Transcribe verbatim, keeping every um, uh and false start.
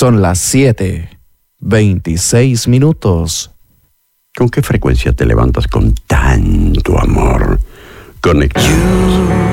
Son las siete, veintiséis minutos. ¿Con qué frecuencia te levantas con tanto amor? Conectados.